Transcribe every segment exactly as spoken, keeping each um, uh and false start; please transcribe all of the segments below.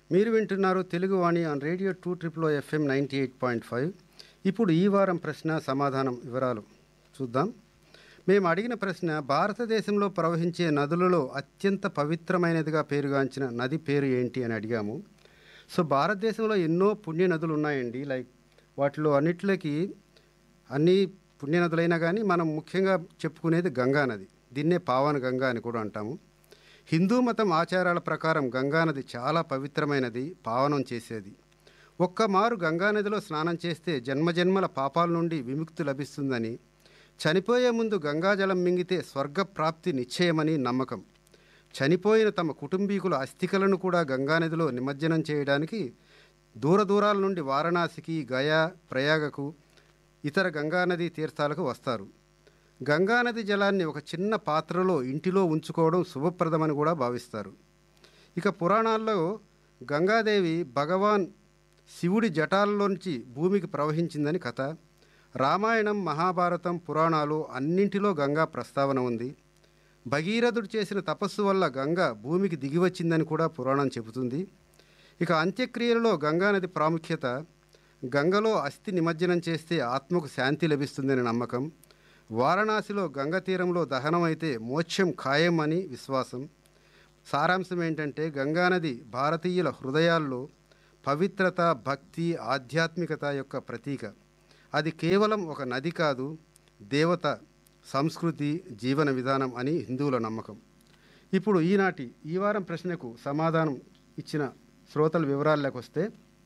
మీరు వింటున్నారు తెలుగు వాణి on radio two triple FM ninety eight point five. ఇప్పుడు ఈ వారం ప్రశ్న సమాధానం వివరాలు చూద్దాం. మేము అడిగిన ప్రశ్న, భారతదేశంలో ప్రవహించే నదులలో అత్యంత పవిత్రమైనదిగా పేరుగాంచిన నది పేరు ఏంటి అని అడిగాము. సో భారతదేశంలో ఎన్నో పుణ్య నదులు ఉన్నాయండి. లైక్ వాటిలో అన్నిట్లోకి అన్ని పుణ్య నదులైనా కానీ మనం ముఖ్యంగా చెప్పుకునేది గంగా నది. దీన్నే పావన గంగా అని కూడా అంటాము. హిందూ మతం ఆచారాల ప్రకారం గంగానది చాలా పవిత్రమైనది, పావనం చేసేది. ఒక్క మారు గంగానదిలో స్నానం చేస్తే జన్మజన్మల పాపాల నుండి విముక్తి లభిస్తుందని, చనిపోయే ముందు గంగాజలం మింగితే స్వర్గప్రాప్తి నిశ్చయమని నమ్మకం. చనిపోయిన తమ కుటుంబీకుల అస్థికలను కూడా గంగానదిలో నిమజ్జనం చేయడానికి దూర దూరాల నుండి వారణాసికి, గయా, ప్రయాగకు, ఇతర గంగానదీ తీర్థాలకు వస్తారు. గంగానది జలాన్ని ఒక చిన్న పాత్రలో ఇంటిలో ఉంచుకోవడం శుభప్రదమని కూడా భావిస్తారు. ఇక పురాణాల్లో గంగాదేవి భగవాన్ శివుడి జటాల్లోంచి భూమికి ప్రవహించిందని కథ. రామాయణం, మహాభారతం, పురాణాలు అన్నింటిలో గంగా ప్రస్తావన ఉంది. భగీరథుడు చేసిన తపస్సు వల్ల గంగ భూమికి దిగివచ్చిందని కూడా పురాణం చెబుతుంది. ఇక అంత్యక్రియలలో గంగానది ప్రాముఖ్యత, గంగలో అస్థి నిమజ్జనం చేస్తే ఆత్మకు శాంతి లభిస్తుందని నమ్మకం. వారణాసిలో గంగ తీరంలో దహనం అయితే మోక్షం ఖాయం అని విశ్వాసం. సారాంశం ఏంటంటే, గంగానది భారతీయుల హృదయాల్లో పవిత్రత, భక్తి, ఆధ్యాత్మికత యొక్క ప్రతీక. అది కేవలం ఒక నది కాదు, దేవత, సంస్కృతి, జీవన విధానం అని హిందువుల నమ్మకం. ఇప్పుడు ఈనాటి ఈ వారం ప్రశ్నకు సమాధానం ఇచ్చిన శ్రోతల వివరాల్లోకి వస్తే,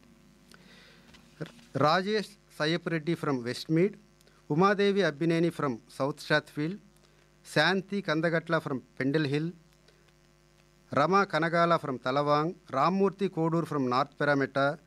Rajesh Sayyapureddy from వెస్ట్మీడ్, Umadevi Abbineni from south షాత్ఫీల్డ్, Shanti Kandagatla from పెండెల్ hill, Rama Kanagala from తలవాంగ్, Rammurthy Kodur from north పెరామెట,